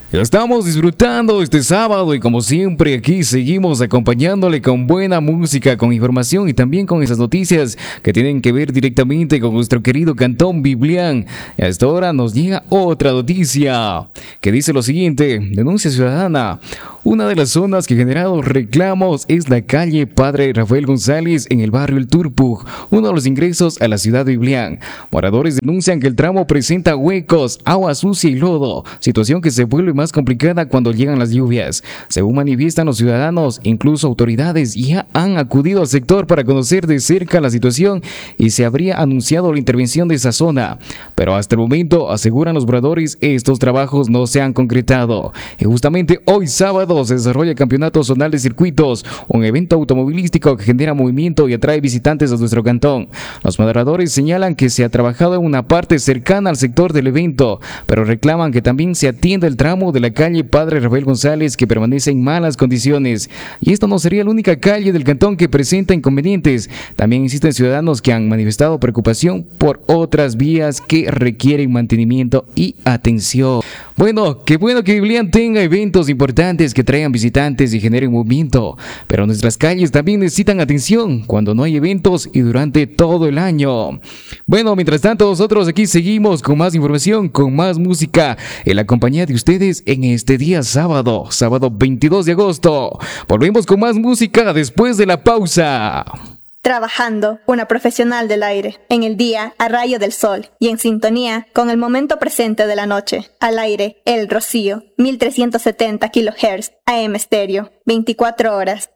Estamos disfrutando este sábado y como siempre aquí seguimos acompañándole con buena música, con información y también con esas noticias que tienen que ver directamente con nuestro querido Cantón Biblián. Y a esta hora nos llega otra noticia que dice lo siguiente: denuncia ciudadana. Una de las zonas que ha generado reclamos es la calle Padre Rafael González en el barrio El Turpug, uno de los ingresos a la ciudad de Biblián. Moradores denuncian que el tramo presenta huecos, agua sucia y lodo, situación que se vuelve más complicada cuando llegan las lluvias. Según manifiestan los ciudadanos, incluso autoridades ya han acudido al sector para conocer de cerca la situación y se habría anunciado la intervención de esa zona. Pero hasta el momento, aseguran los moradores, estos trabajos no se han concretado. Y justamente hoy sábado se desarrolla el Campeonato Zonal de Circuitos, un evento automovilístico que genera movimiento y atrae visitantes a nuestro cantón. Los moderadores señalan que se ha trabajado en una parte cercana al sector del evento, pero reclaman que también se atienda el tramo de la calle Padre Rafael González, que permanece en malas condiciones. Y esta no sería la única calle del cantón que presenta inconvenientes. También existen ciudadanos que han manifestado preocupación por otras vías que requieren mantenimiento y atención. Bueno que Biblián tenga eventos importantes que traigan visitantes y generen movimiento, pero nuestras calles también necesitan atención cuando no hay eventos y durante todo el año. Bueno, mientras tanto nosotros aquí seguimos con más información, con más música, en la compañía de ustedes en este día sábado 22 de agosto. Volvemos con más música después de la pausa. Trabajando, una profesional del aire, en el día a rayo del sol y en sintonía con el momento presente de la noche. Al aire, El Rocío, 1370 kHz, AM estéreo, 24 horas,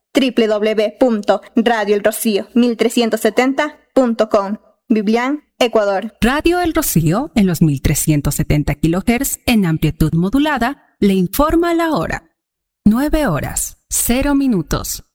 www.radioelrocío1370.com, Biblián, Ecuador. Radio El Rocío, en los 1370 kHz, en amplitud modulada, le informa la hora. 9 horas, 0 minutos.